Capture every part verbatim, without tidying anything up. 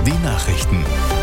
die Nachrichten.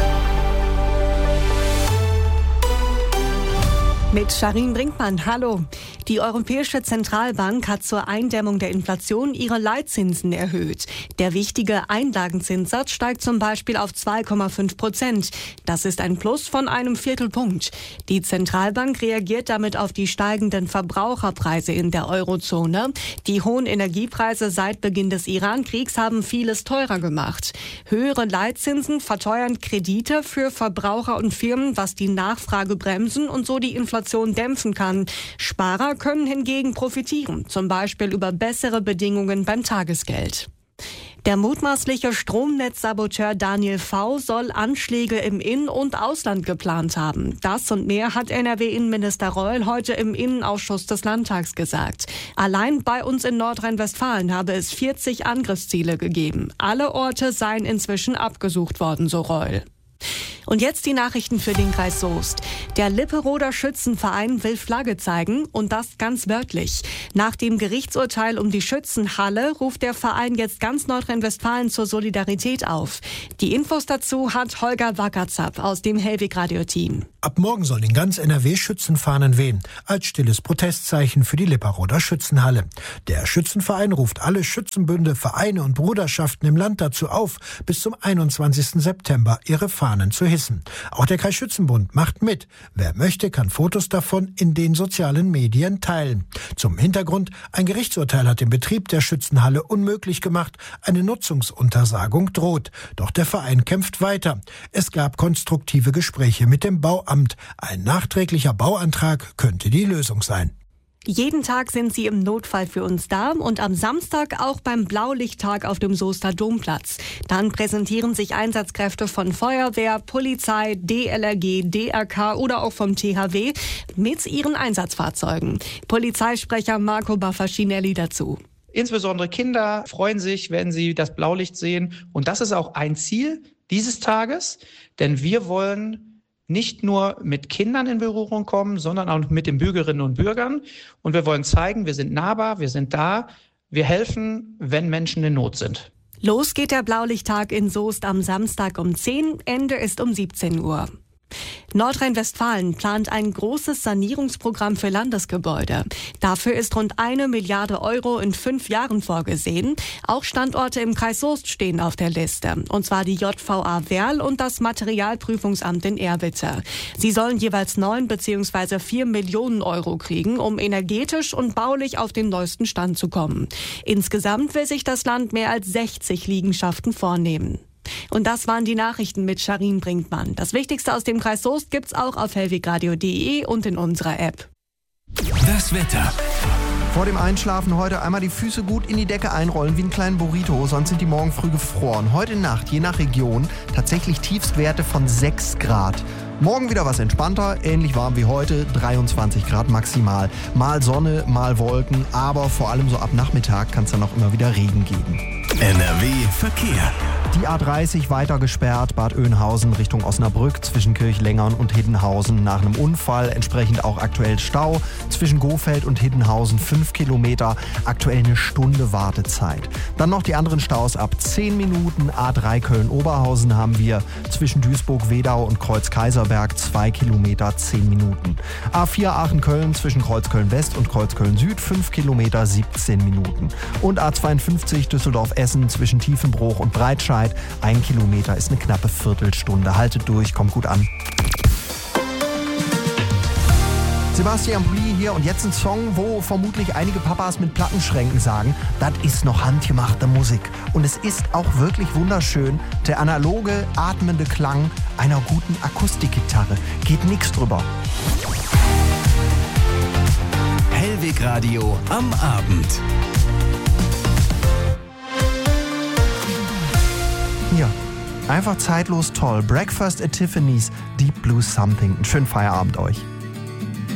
Mit Sharin Brinkmann, hallo. Die Europäische Zentralbank hat zur Eindämmung der Inflation ihre Leitzinsen erhöht. Der wichtige Einlagenzinssatz steigt zum Beispiel auf zwei Komma fünf Prozent. Das ist ein Plus von einem Viertelpunkt. Die Zentralbank reagiert damit auf die steigenden Verbraucherpreise in der Eurozone. Die hohen Energiepreise seit Beginn des Iran-Kriegs haben vieles teurer gemacht. Höhere Leitzinsen verteuern Kredite für Verbraucher und Firmen, was die Nachfrage bremsen und so die Inflation dämpfen kann. Sparer können hingegen profitieren, zum Beispiel über bessere Bedingungen beim Tagesgeld. Der mutmaßliche Stromnetzsaboteur Daniel V. soll Anschläge im In- und Ausland geplant haben. Das und mehr hat N R W-Innenminister Reul heute im Innenausschuss des Landtags gesagt. Allein bei uns in Nordrhein-Westfalen habe es vierzig Angriffsziele gegeben. Alle Orte seien inzwischen abgesucht worden, so Reul. Und jetzt die Nachrichten für den Kreis Soest. Der Lipperoder Schützenverein will Flagge zeigen und das ganz wörtlich. Nach dem Gerichtsurteil um die Schützenhalle ruft der Verein jetzt ganz Nordrhein-Westfalen zur Solidarität auf. Die Infos dazu hat Holger Wackerzapp aus dem Hellwig-Radio-Team. Ab morgen sollen in ganz N R W Schützenfahnen wehen, als stilles Protestzeichen für die Lipperoder Schützenhalle. Der Schützenverein ruft alle Schützenbünde, Vereine und Bruderschaften im Land dazu auf, bis zum einundzwanzigsten September ihre Fahnen zu hissen. Auch der Kreisschützenbund macht mit. Wer möchte, kann Fotos davon in den sozialen Medien teilen. Zum Hintergrund, ein Gerichtsurteil hat den Betrieb der Schützenhalle unmöglich gemacht. Eine Nutzungsuntersagung droht. Doch der Verein kämpft weiter. Es gab konstruktive Gespräche mit dem Bauamt. Ein nachträglicher Bauantrag könnte die Lösung sein. Jeden Tag sind sie im Notfall für uns da und am Samstag auch beim Blaulichttag auf dem Soester Domplatz. Dann präsentieren sich Einsatzkräfte von Feuerwehr, Polizei, D L R G, D R K oder auch vom T H W mit ihren Einsatzfahrzeugen. Polizeisprecher Marco Baffacinelli dazu. Insbesondere Kinder freuen sich, wenn sie das Blaulicht sehen. Und das ist auch ein Ziel dieses Tages, denn wir wollen nicht nur mit Kindern in Berührung kommen, sondern auch mit den Bürgerinnen und Bürgern. Und wir wollen zeigen, wir sind nahbar, wir sind da, wir helfen, wenn Menschen in Not sind. Los geht der Blaulichttag in Soest am Samstag um zehn, Ende ist um siebzehn Uhr. Nordrhein-Westfalen plant ein großes Sanierungsprogramm für Landesgebäude. Dafür ist rund eine Milliarde Euro in fünf Jahren vorgesehen. Auch Standorte im Kreis Soest stehen auf der Liste. Und zwar die J V A Werl und das Materialprüfungsamt in Erwitte. Sie sollen jeweils neun bzw. vier Millionen Euro kriegen, um energetisch und baulich auf den neuesten Stand zu kommen. Insgesamt will sich das Land mehr als sechzig Liegenschaften vornehmen. Und das waren die Nachrichten mit Sharin Brinkmann. Das Wichtigste aus dem Kreis Soest gibt's auch auf hellwegradio punkt de und in unserer App. Das Wetter. Vor dem Einschlafen heute einmal die Füße gut in die Decke einrollen wie einen kleinen Burrito, sonst sind die morgen früh gefroren. Heute Nacht, je nach Region, tatsächlich Tiefstwerte von sechs Grad. Morgen wieder was entspannter, ähnlich warm wie heute, dreiundzwanzig Grad maximal. Mal Sonne, mal Wolken, aber vor allem so ab Nachmittag kann es dann auch immer wieder Regen geben. N R W Verkehr. Die A dreißig weiter gesperrt, Bad Oeynhausen Richtung Osnabrück zwischen Kirchlengern und Hiddenhausen nach einem Unfall. Entsprechend auch aktuell Stau zwischen Gofeld und Hiddenhausen fünf Kilometer, aktuell eine Stunde Wartezeit. Dann noch die anderen Staus ab zehn Minuten. A drei Köln-Oberhausen haben wir zwischen Duisburg-Wedau und Kreuz-Kaiserberg zwei Kilometer, zehn Minuten. A vier Aachen-Köln zwischen Kreuzköln-West und Kreuzköln-Süd fünf Kilometer, siebzehn Minuten. Und A zweiundfünfzig Düsseldorf-Essen zwischen Tiefenbruch und Breitscheid ein Kilometer ist eine knappe Viertelstunde. Haltet durch, kommt gut an. Sebastian Pulli hier und jetzt ein Song, wo vermutlich einige Papas mit Plattenschränken sagen, das ist noch handgemachte Musik. Und es ist auch wirklich wunderschön, der analoge, atmende Klang einer guten Akustikgitarre. Geht nix drüber. Hellwegradio am Abend. Ja, einfach zeitlos toll. Breakfast at Tiffany's, Deep Blue Something. Einen schönen Feierabend euch.